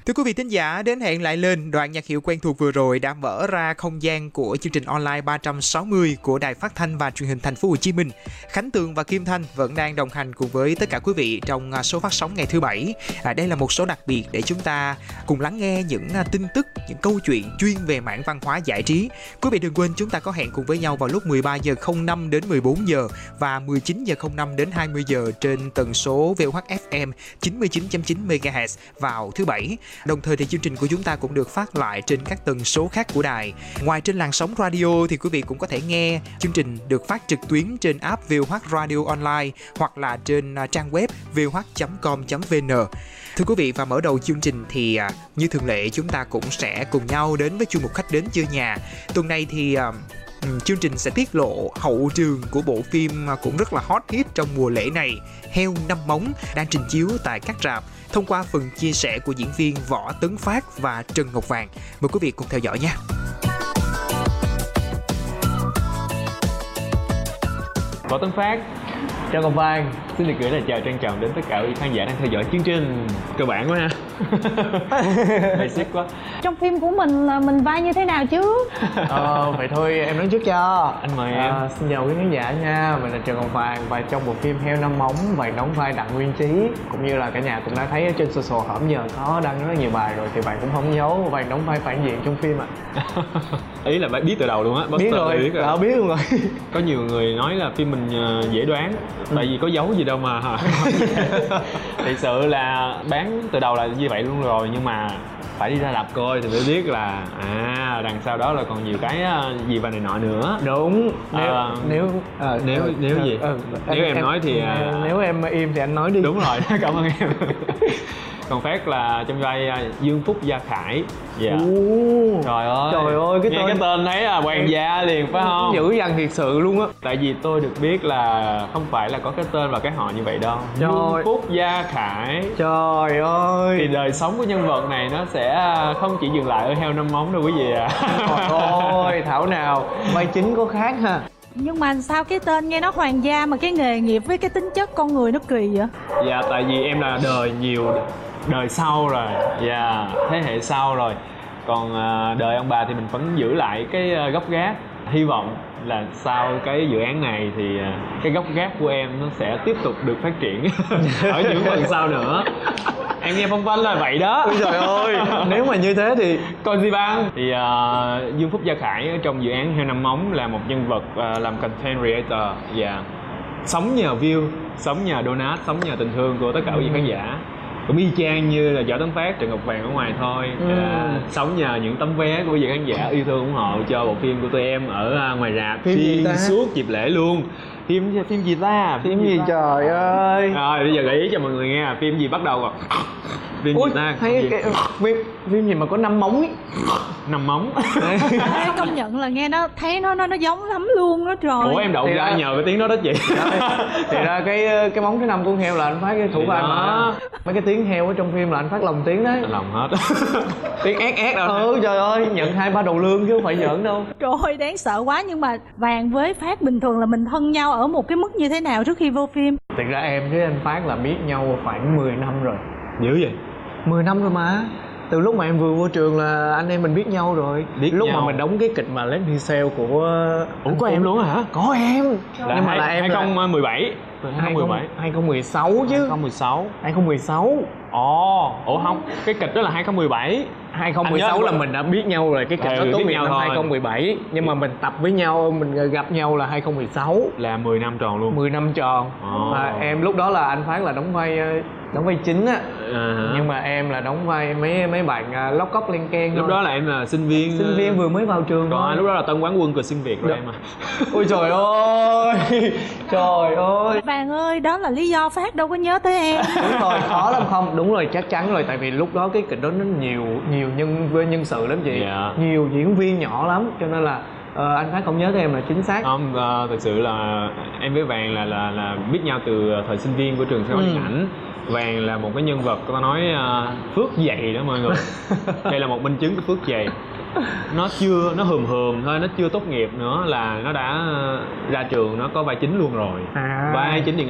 Thưa quý vị thính giả, đến hẹn lại lên, đoạn nhạc hiệu quen thuộc vừa rồi đã mở ra không gian của chương trình online 360 của Đài Phát thanh và Truyền hình Thành phố Hồ Chí Minh. Khánh Tường và Kim Thanh vẫn đang đồng hành cùng với tất cả quý vị trong số phát sóng ngày thứ Bảy. Đây là một số đặc biệt để chúng ta cùng lắng nghe những tin tức, những câu chuyện chuyên về mảng văn hóa giải trí. Quý vị đừng quên chúng ta có hẹn cùng với nhau vào lúc 13 giờ 05 đến 14 giờ và 19 giờ 05 đến 20 giờ trên tần số VOHFM 99.9 MHz vào thứ Bảy. Đồng thời thì chương trình của chúng ta cũng được phát lại trên các tần số khác của đài. Ngoài trên làn sóng radio thì quý vị cũng có thể nghe chương trình được phát trực tuyến trên app VOH Radio Online hoặc là trên trang web voh.com.vn. Thưa quý vị, và mở đầu chương trình thì như thường lệ chúng ta cũng sẽ cùng nhau đến với chuyên mục Khách đến chơi nhà. Tuần này thì chương trình sẽ tiết lộ hậu trường của bộ phim cũng rất là hot hit trong mùa lễ này, Heo Năm Móng, đang trình chiếu tại các rạp thông qua phần chia sẻ của diễn viên Võ Tấn Phát và Trần Ngọc Vàng. Mời quý vị cùng theo dõi nha. Võ Tấn Phát, Trần Ngọc Vàng xin được gửi lời chào trân trọng đến tất cả quý khán giả đang theo dõi chương trình. Cơ bản quá ha. Basic quá. Trong phim của mình là mình vai như thế nào chứ? Vậy thôi em nói trước cho. Anh mời em. Xin chào quý khán giả nha, mình là Trần Ngọc Vàng và trong bộ phim Heo Năm Móng, Vàng đóng vai Đặng Nguyên Trí. Cũng như là cả nhà cũng đã thấy ở trên social hổm giờ có đăng rất là nhiều bài rồi thì bạn cũng không giấu Vàng đóng vai phản diện trong phim ạ. Ý là bạn biết từ đầu luôn á. Biết rồi, biết luôn rồi. Có nhiều người nói là phim mình dễ đoán, tại vì có giấu gì đâu mà. Thật sự là bán từ đầu là như vậy luôn rồi, nhưng mà phải đi ra rạp coi thì mới biết là đằng sau đó là còn nhiều cái gì và này nọ nữa. Đúng. Nếu gì? Nếu em nói thì nếu em im thì anh nói đi. Đúng rồi. Cảm ơn em. Còn Phát là trong vai Dương Phúc Gia Khải. Dạ. Trời ơi, cái tên thấy là hoàng gia liền phải không? Dữ dằn thiệt sự luôn á. Tại vì tôi được biết là không phải là có cái tên và cái họ như vậy đâu. Dương Phúc Gia Khải. Trời ơi. Thì đời sống của nhân vật này nó sẽ không chỉ dừng lại ở Heo Năm Móng đâu quý vị ạ. Trời ơi, thảo nào vai chính có khác ha. Nhưng mà sao cái tên nghe nó hoàng gia mà cái nghề nghiệp với cái tính chất con người nó kỳ vậy? Dạ, tại vì em là đời sau rồi. Dạ, thế hệ sau rồi. Còn đời ông bà thì mình vẫn giữ lại cái gốc gác. Hy vọng là sau cái dự án này thì cái gốc gác của em nó sẽ tiếp tục được phát triển ở những phần sau nữa. Em nghe phong phanh là vậy đó. Ôi trời ơi, nếu mà như thế thì còn gì bằng. Thì Dương Phúc Gia Khải trong dự án Heo Năm Móng là một nhân vật làm content creator. Dạ. Sống nhờ view, sống nhờ donate, sống nhờ tình thương của tất cả quý vị khán giả. Cũng y chang như là Võ Tấn Phát, Trần Ngọc Vàng ở ngoài thôi. Sống nhờ những tấm vé của quý vị khán giả yêu thương ủng hộ cho bộ phim của tụi em ở ngoài rạp xuyên suốt dịp lễ luôn. Phim gì ta? Phim gì trời ơi. Rồi bây giờ gợi ý cho mọi người nghe, phim gì bắt đầu rồi? Phim gì ta? Thấy cái phim gì mà có 5 móng ấy. 5 móng. Công nhận là nghe nó thấy nó giống lắm luôn đó trời. Ủa em đậu ra nhờ cái tiếng đó đó chị. Thì ra cái móng thứ 5 con heo là anh Phát cái thủ vai mà. Mấy cái tiếng heo ở trong phim là anh Phát lồng tiếng đấy. Lòng hết. Tiếng ét đâu. Trời ơi, nhận 2-3 đầu lương chứ không phải giỡn đâu. Trời ơi, đáng sợ quá. Nhưng mà Vàng với Phát bình thường là mình thân nhau ở một cái mức như thế nào trước khi vô phim? Thực ra em với anh Phát là biết nhau khoảng 10 năm rồi. Dữ vậy? 10 năm rồi mà. Từ lúc mà em vừa vô trường là anh em mình biết nhau rồi. Lúc mà mình đóng cái kịch mà Let Me Sell của... Ủa có em luôn hả? Có em. Nhưng mà là em 2017. 2016 chứ. 2016. Ủa không, cái kịch đó là 2017. 2016 là mình đã biết nhau rồi, cái kịch đó tốt nghiệp năm 2017. Nhưng mà mình tập với nhau, mình gặp nhau là 2016. Là 10 năm tròn luôn. 10 năm tròn. Mà em lúc đó là anh Phát là đóng vai chính á. Nhưng mà em là đóng vai mấy bạn lóc cóc len keng. Lúc đó là em là sinh viên vừa mới vào trường thôi. Lúc đó là tân quán quân của sinh Việt rồi em à. Ôi trời ơi. Trời ơi. Vàng ơi, đó là lý do Phát đâu có nhớ tới em. Đúng rồi, khó lắm không? Đúng rồi, chắc chắn rồi. Tại vì lúc đó cái kịch đó nó nhiều nhân sự lắm chị. Nhiều diễn viên nhỏ lắm. Cho nên là anh Phát không nhớ tới em là chính xác. Không, thật sự là em với Vàng là biết nhau từ thời sinh viên của trường Sài Gòn Điện ảnh. Vàng là một cái nhân vật có nói phước dày đó mọi người. Đây là một minh chứng của phước dày. Nó hùm thôi, nó chưa tốt nghiệp nữa là nó đã ra trường, nó có vai chính luôn rồi. Vai chính điện